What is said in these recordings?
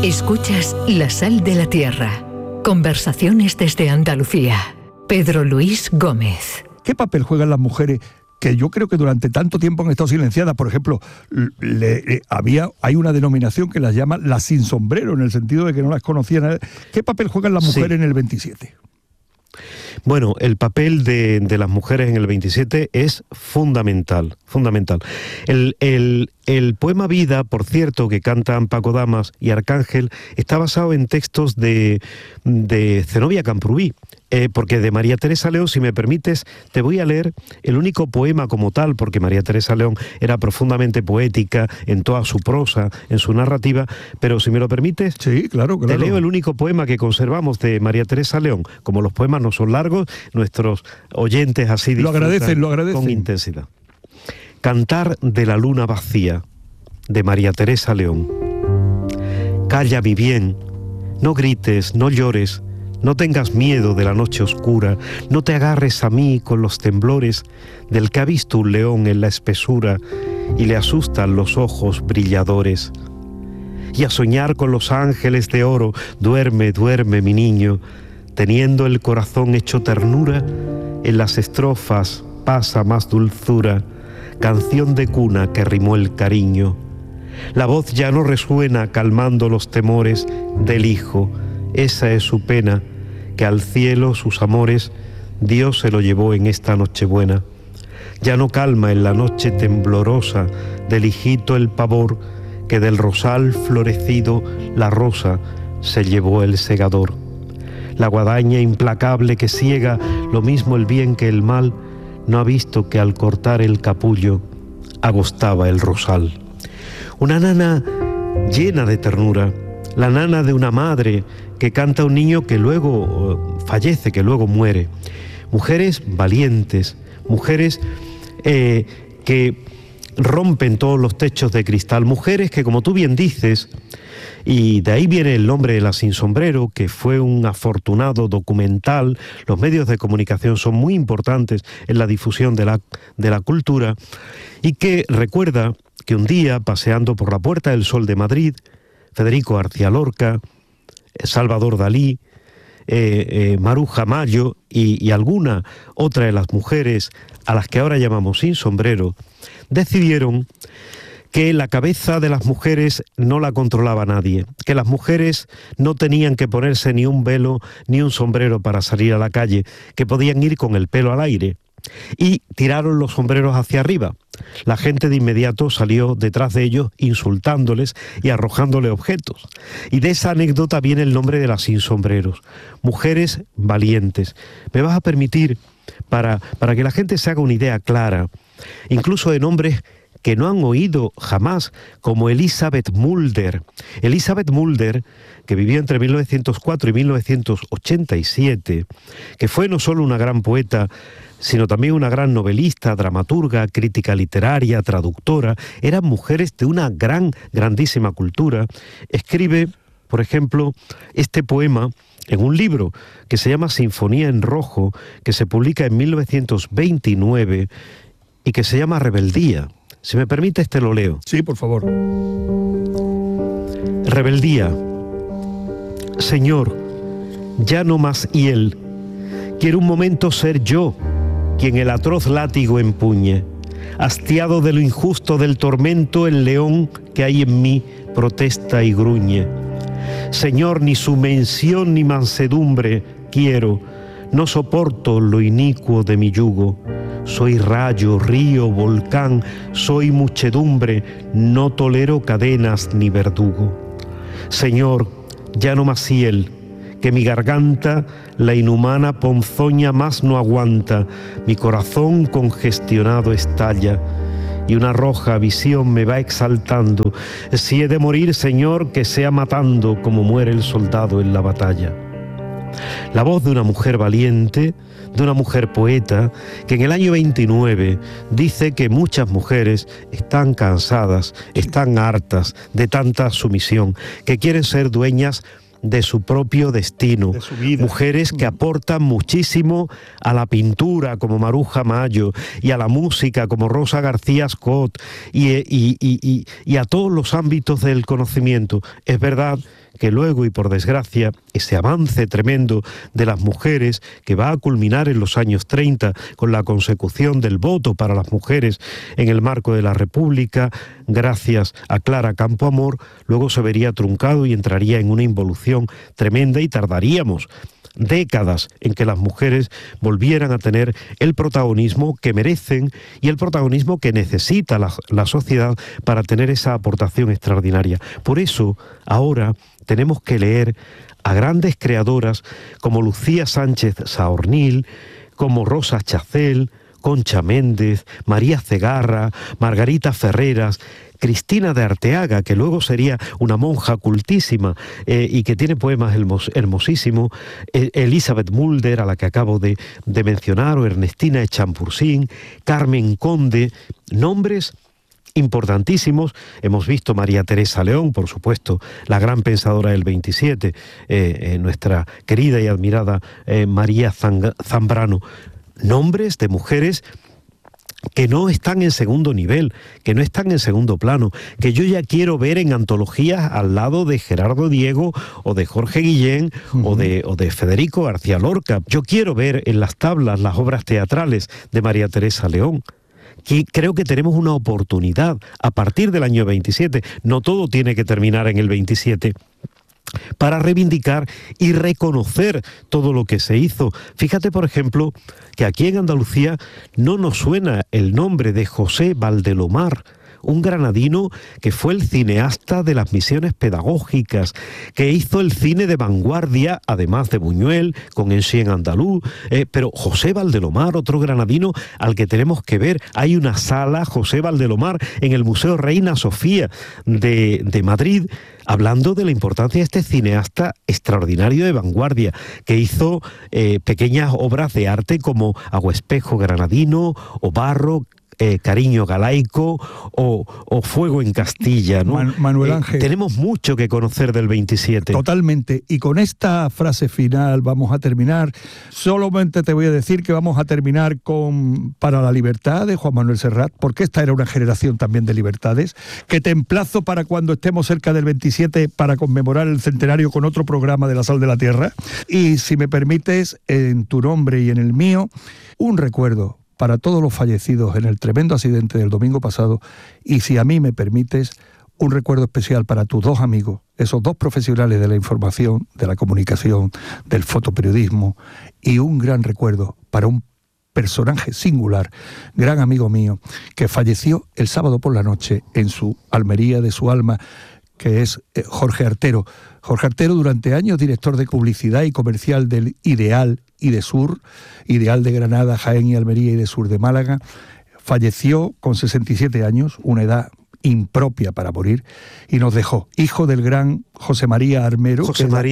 Escuchas La Sal de la Tierra. Conversaciones desde Andalucía. Pedro Luis Gómez. ¿Qué papel juegan las mujeres que yo creo que durante tanto tiempo han estado silenciadas? Por ejemplo, hay una denominación que las llama las sin sombrero, en el sentido de que no las conocían. ¿Qué papel juegan las mujeres en el 27? Bueno, el papel de las mujeres en el 27 es fundamental. El poema Vida, por cierto, que cantan Paco Damas y Arcángel, está basado en textos de Zenobia Camprubí, porque de María Teresa León, si me permites, te voy a leer el único poema como tal, porque María Teresa León era profundamente poética en toda su prosa, en su narrativa, pero si me lo permites, sí, claro. Te leo el único poema que conservamos de María Teresa León. Como los poemas no son largos, nuestros oyentes así lo agradecen con intensidad. Cantar de la luna vacía, de María Teresa León. Calla, mi bien, no grites, no llores, no tengas miedo de la noche oscura, no te agarres a mí con los temblores del que ha visto un león en la espesura y le asustan los ojos brilladores. Y a soñar con los ángeles de oro, duerme, duerme, mi niño, teniendo el corazón hecho ternura, en las estrofas pasa más dulzura, canción de cuna que rimó el cariño. La voz ya no resuena calmando los temores del hijo, esa es su pena, que al cielo sus amores Dios se lo llevó en esta Nochebuena. Ya no calma en la noche temblorosa del hijito el pavor, que del rosal florecido la rosa se llevó el segador. La guadaña implacable que ciega lo mismo el bien que el mal, no ha visto que al cortar el capullo agostaba el rosal. Una nana llena de ternura, la nana de una madre que canta a un niño que luego fallece, que luego muere. Mujeres valientes, mujeres que rompen todos los techos de cristal, mujeres que, como tú bien dices, y de ahí viene el nombre de La Sin Sombrero, que fue un afortunado documental. Los medios de comunicación son muy importantes en la difusión de la cultura, y que recuerda que un día, paseando por la Puerta del Sol de Madrid, Federico García Lorca, Salvador Dalí, Maruja Mayo y alguna otra de las mujeres a las que ahora llamamos sin sombrero, decidieron que la cabeza de las mujeres no la controlaba nadie, que las mujeres no tenían que ponerse ni un velo ni un sombrero para salir a la calle, que podían ir con el pelo al aire. Y tiraron los sombreros hacia arriba. La gente de inmediato salió detrás de ellos insultándoles y arrojándole objetos. Y de esa anécdota viene el nombre de las sin sombreros. Mujeres valientes. Me vas a permitir, para que la gente se haga una idea clara, incluso de nombres que no han oído jamás, como Elizabeth Mulder. Elizabeth Mulder, que vivió entre 1904 y 1987, que fue no solo una gran poeta, sino también una gran novelista, dramaturga, crítica literaria, traductora. Eran mujeres de una grandísima cultura. Escribe, por ejemplo, este poema en un libro que se llama Sinfonía en Rojo, que se publica en 1929 y que se llama Rebeldía. Si me permites, te lo leo. Sí, por favor. Rebeldía. Señor, ya no más hiel. Quiero un momento ser yo quien el atroz látigo empuñe. Hastiado de lo injusto del tormento, el león que hay en mí protesta y gruñe. Señor, ni su mención ni mansedumbre quiero. No soporto lo inicuo de mi yugo. Soy rayo, río, volcán, soy muchedumbre, no tolero cadenas ni verdugo. Señor, ya no más hiel, que mi garganta la inhumana ponzoña más no aguanta, mi corazón congestionado estalla, y una roja visión me va exaltando. Si he de morir, Señor, que sea matando como muere el soldado en la batalla. La voz de una mujer valiente, de una mujer poeta, que en el año 29 dice que muchas mujeres están cansadas, están hartas de tanta sumisión, que quieren ser dueñas de su propio destino, de su vida. Mujeres que aportan muchísimo a la pintura como Maruja Mayo y a la música como Rosa García Scott y a todos los ámbitos del conocimiento. Es verdad que luego, y por desgracia, ese avance tremendo de las mujeres, que va a culminar en los años 30 con la consecución del voto para las mujeres en el marco de la República, gracias a Clara Campoamor, luego se vería truncado y entraría en una involución tremenda y tardaríamos décadas en que las mujeres volvieran a tener el protagonismo que merecen y el protagonismo que necesita la sociedad para tener esa aportación extraordinaria. Por eso, ahora tenemos que leer a grandes creadoras como Lucía Sánchez Saornil, como Rosa Chacel, Concha Méndez, María Cegarra, Margarita Ferreras, Cristina de Arteaga, que luego sería una monja cultísima y que tiene poemas hermosísimos, Elizabeth Mulder, a la que acabo de mencionar, o Ernestina Echampursin, Carmen Conde, nombres importantísimos. Hemos visto María Teresa León, por supuesto, la gran pensadora del 27, nuestra querida y admirada María Zambrano. Nombres de mujeres que no están en segundo nivel, que no están en segundo plano, que yo ya quiero ver en antologías al lado de Gerardo Diego o de Jorge Guillén o de Federico García Lorca. Yo quiero ver en las tablas las obras teatrales de María Teresa León. Creo que tenemos una oportunidad a partir del año 27, no todo tiene que terminar en el 27, para reivindicar y reconocer todo lo que se hizo. Fíjate, por ejemplo, que aquí en Andalucía no nos suena el nombre de José Valdelomar, un granadino que fue el cineasta de las misiones pedagógicas, que hizo el cine de vanguardia, además de Buñuel, con Ensien Andaluz, pero José Valdelomar, otro granadino al que tenemos que ver. Hay una sala José Valdelomar en el Museo Reina Sofía de Madrid, hablando de la importancia de este cineasta extraordinario de vanguardia, que hizo pequeñas obras de arte como Aguespejo Granadino, o Barro, Cariño Galaico o Fuego en Castilla, ¿no? Manuel Ángel, tenemos mucho que conocer del 27. Totalmente. Y con esta frase final vamos a terminar. Solamente te voy a decir que vamos a terminar con Para la Libertad, de Juan Manuel Serrat, porque esta era una generación también de libertades, que te emplazo para cuando estemos cerca del 27 para conmemorar el centenario con otro programa de La Sal de la Tierra. Y si me permites, en tu nombre y en el mío, un recuerdo para todos los fallecidos en el tremendo accidente del domingo pasado, y si a mí me permites, un recuerdo especial para tus dos amigos, esos dos profesionales de la información, de la comunicación, del fotoperiodismo, y un gran recuerdo para un personaje singular, gran amigo mío, que falleció el sábado por la noche en su Almería de su alma, que es Jorge Artero. Jorge Artero, durante años director de publicidad y comercial del Ideal y de Sur, Ideal de Granada, Jaén y Almería y de Sur de Málaga, falleció con 67 años, una edad impropia para morir, y nos dejó, hijo del gran José María Artero,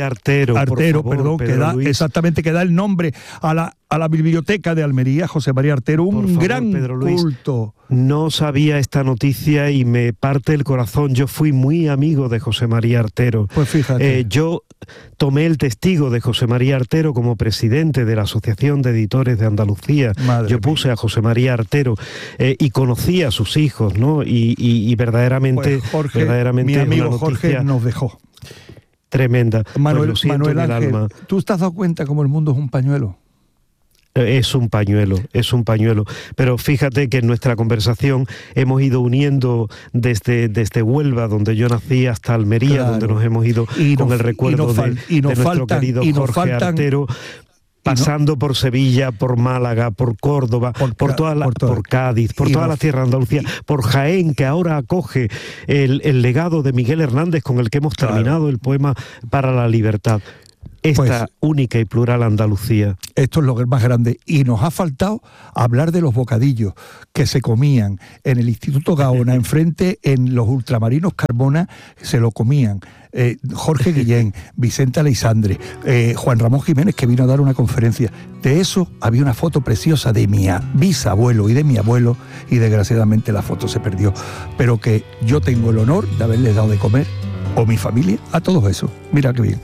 que da el nombre a la biblioteca de Almería, José María Artero, un gran culto. No sabía esta noticia y me parte el corazón. Yo fui muy amigo de José María Artero. Pues fíjate. Yo tomé el testigo de José María Artero como presidente de la Asociación de Editores de Andalucía. Yo puse a José María Artero y conocí a sus hijos, ¿no? Y verdaderamente, pues Jorge, verdaderamente mi amigo una noticia Jorge nos dejó. Tremenda. Manuel Ángel, alma. ¿Tú te has dado cuenta cómo el mundo es un pañuelo? Es un pañuelo. Pero fíjate que en nuestra conversación hemos ido uniendo desde Huelva, donde yo nací, hasta Almería, claro, donde nos hemos ido con el recuerdo de nuestro querido Jorge Artero, pasando por Sevilla, por Málaga, por Córdoba, por Cádiz, por toda la tierra de Andalucía, por Jaén, que ahora acoge el legado de Miguel Hernández, con el que hemos terminado el poema Para la Libertad. Esta única y plural Andalucía. Esto es lo más grande. Y nos ha faltado hablar de los bocadillos que se comían en el Instituto Gaona, enfrente, en los ultramarinos Carmona, se lo comían. Jorge Guillén, Vicente Aleixandre, Juan Ramón Jiménez, que vino a dar una conferencia. De eso había una foto preciosa de mi bisabuelo y de mi abuelo, y desgraciadamente la foto se perdió. Pero que yo tengo el honor de haberles dado de comer, o mi familia, a todos esos. Mira qué bien.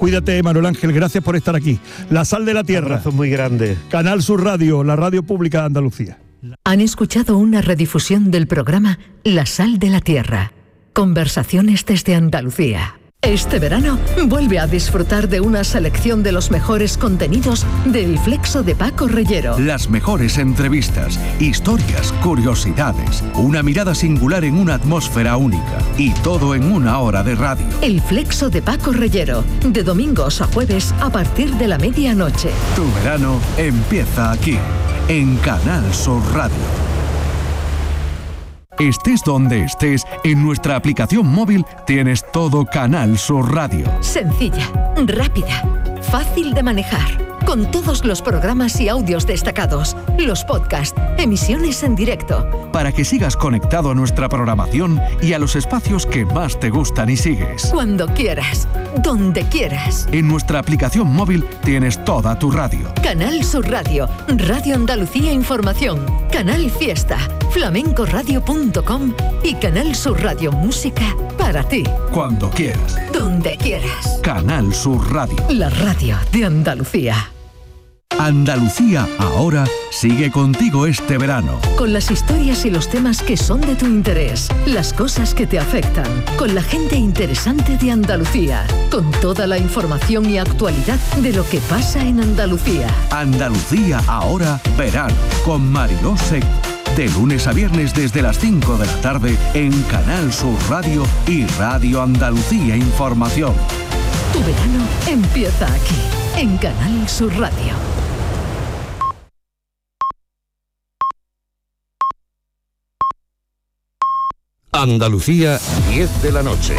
Cuídate, Manuel Ángel, gracias por estar aquí. La Sal de la Tierra. Un abrazo muy grande. Canal Sur Radio, la radio pública de Andalucía. Han escuchado una redifusión del programa La Sal de la Tierra. Conversaciones desde Andalucía. Este verano vuelve a disfrutar de una selección de los mejores contenidos del Flexo de Paco Reyero. Las mejores entrevistas, historias, curiosidades, una mirada singular en una atmósfera única y todo en una hora de radio. El Flexo de Paco Reyero, de domingos a jueves a partir de la medianoche. Tu verano empieza aquí, en Canal Sur Radio. Estés donde estés, en nuestra aplicación móvil tienes todo Canal Sur Radio. Sencilla, rápida, fácil de manejar, con todos los programas y audios destacados, los podcasts, emisiones en directo. Para que sigas conectado a nuestra programación y a los espacios que más te gustan y sigues. Cuando quieras, donde quieras. En nuestra aplicación móvil tienes toda tu radio. Canal Sur Radio, Radio Andalucía Información, Canal Fiesta, flamencoradio.com y Canal Sur Radio Música para ti. Cuando quieras. Donde quieras. Canal Sur Radio. La radio de Andalucía. Andalucía ahora sigue contigo este verano. Con las historias y los temas que son de tu interés, las cosas que te afectan, con la gente interesante de Andalucía, con toda la información y actualidad de lo que pasa en Andalucía. Andalucía ahora verano con Mariló Seco. De lunes a viernes desde las 5 de la tarde en Canal Sur Radio y Radio Andalucía Información. Tu verano empieza aquí, en Canal Sur Radio. Andalucía, 10 de la noche.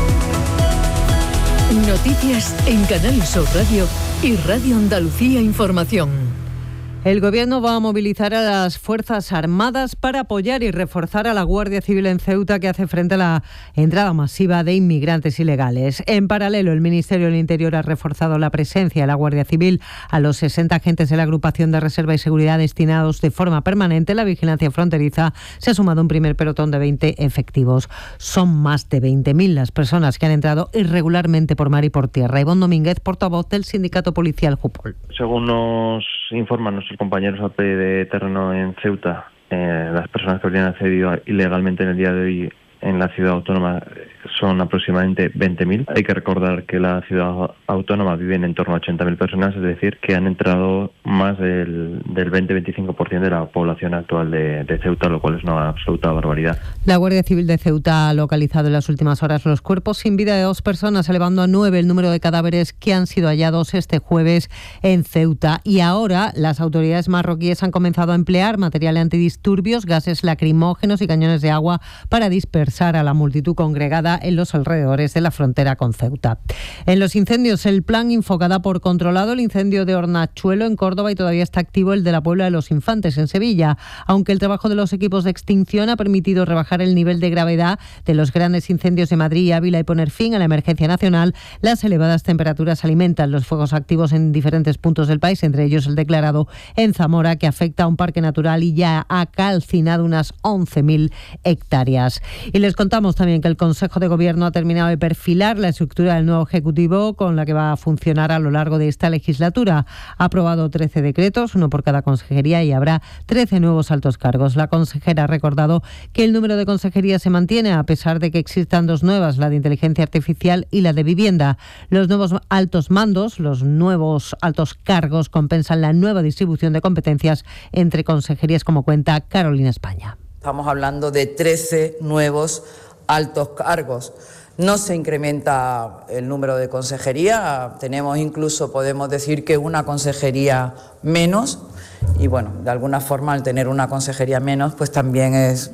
Noticias en Canal Sur Radio y Radio Andalucía Información. El Gobierno va a movilizar a las Fuerzas Armadas para apoyar y reforzar a la Guardia Civil en Ceuta, que hace frente a la entrada masiva de inmigrantes ilegales. En paralelo, el Ministerio del Interior ha reforzado la presencia de la Guardia Civil a los 60 agentes de la Agrupación de Reserva y Seguridad destinados de forma permanente. La vigilancia fronteriza se ha sumado un primer pelotón de 20 efectivos. Son más de 20.000 las personas que han entrado irregularmente por mar y por tierra. Ivonne Domínguez, portavoz del Sindicato Policial Jupol. Según nos informan nuestros compañeros a pie de terreno en Ceuta, las personas que habrían accedido ilegalmente en el día de hoy en la ciudad autónoma son aproximadamente 20.000. Hay que recordar que la ciudad autónoma viven en torno a 80.000 personas, es decir, que han entrado más del 20-25% de la población actual de Ceuta, lo cual es una absoluta barbaridad. La Guardia Civil de Ceuta ha localizado en las últimas horas los cuerpos sin vida de 2 personas, elevando a 9 el número de cadáveres que han sido hallados este jueves en Ceuta. Y ahora las autoridades marroquíes han comenzado a emplear material antidisturbios, gases lacrimógenos y cañones de agua para dispersar a la multitud congregada en los alrededores de la frontera con Ceuta. En los incendios, el plan Infocada por controlado el incendio de Hornachuelo en Córdoba y todavía está activo el de la Puebla de los Infantes en Sevilla, aunque el trabajo de los equipos de extinción ha permitido rebajar el nivel de gravedad de los grandes incendios de Madrid y Ávila y poner fin a la emergencia nacional. Las elevadas temperaturas alimentan los fuegos activos en diferentes puntos del país, entre ellos el declarado en Zamora, que afecta a un parque natural y ya ha calcinado unas 11.000 hectáreas. Y les contamos también que el Consejo de Gobierno ha terminado de perfilar la estructura del nuevo Ejecutivo con la que va a funcionar a lo largo de esta legislatura. Ha aprobado 13 decretos, uno por cada consejería, y habrá 13 nuevos altos cargos. La consejera ha recordado que el número de consejerías se mantiene a pesar de que existan 2 nuevas, la de inteligencia artificial y la de vivienda. Los nuevos altos mandos, los nuevos altos cargos compensan la nueva distribución de competencias entre consejerías, como cuenta Carolina España. Estamos hablando de 13 nuevos altos cargos. No se incrementa el número de consejería, tenemos incluso, podemos decir que una consejería menos, y bueno, de alguna forma al tener una consejería menos, pues también es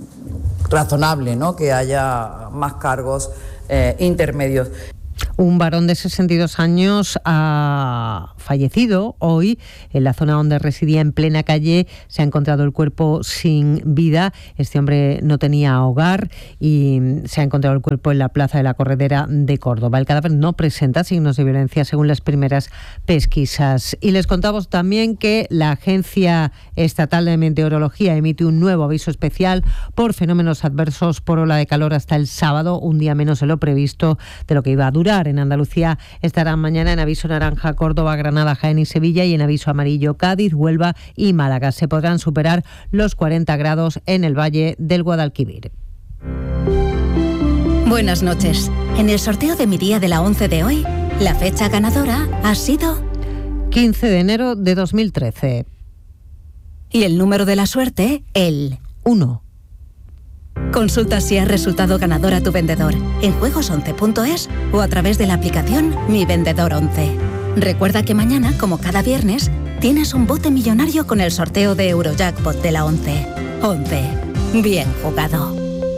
razonable, ¿no?, que haya más cargos intermedios. Un varón de 62 años ha fallecido hoy en la zona donde residía, en plena calle. Se ha encontrado el cuerpo sin vida. Este hombre no tenía hogar y se ha encontrado el cuerpo en la Plaza de la Corredera de Córdoba. El cadáver no presenta signos de violencia según las primeras pesquisas. Y les contamos también que la Agencia Estatal de Meteorología emite un nuevo aviso especial por fenómenos adversos por ola de calor hasta el sábado, un día menos de lo previsto, de lo que iba a durar En Andalucía estarán mañana en aviso naranja Córdoba, Granada, Jaén y Sevilla, y en aviso amarillo Cádiz, Huelva y Málaga. Se podrán superar los 40 grados en el Valle del Guadalquivir. Buenas noches. En el sorteo de mi día de la 11 de hoy, la fecha ganadora ha sido 15 de enero de 2013. Y el número de la suerte, el 1. Consulta si has resultado ganador a tu vendedor en juegos11.es o a través de la aplicación Mi Vendedor 11. Recuerda que mañana, como cada viernes, tienes un bote millonario con el sorteo de Eurojackpot de la 11. 11. Bien jugado.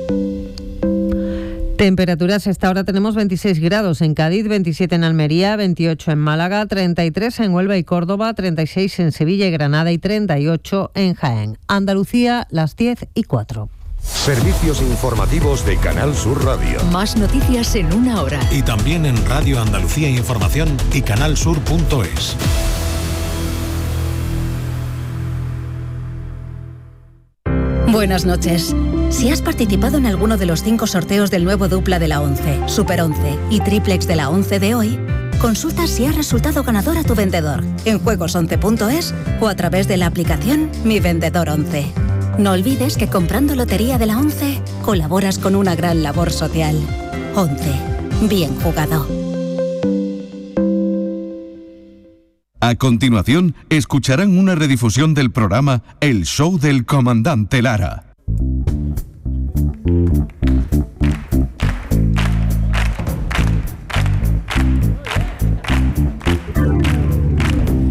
Temperaturas, esta hora tenemos 26 grados en Cádiz, 27 en Almería, 28 en Málaga, 33 en Huelva y Córdoba, 36 en Sevilla y Granada y 38 en Jaén. Andalucía, las 10:04. Servicios informativos de Canal Sur Radio. Más noticias en una hora. Y también en Radio Andalucía Información y canalsur.es. Buenas noches. Si has participado en alguno de los 5 sorteos del nuevo dupla de la 11, Super 11 y triplex de la 11 de hoy, consulta si has resultado ganador a tu vendedor en juegos11.es o a través de la aplicación Mi Vendedor 11. No olvides que comprando lotería de la 11 colaboras con una gran labor social. 11. Bien jugado. A continuación, escucharán una redifusión del programa El Show del Comandante Lara.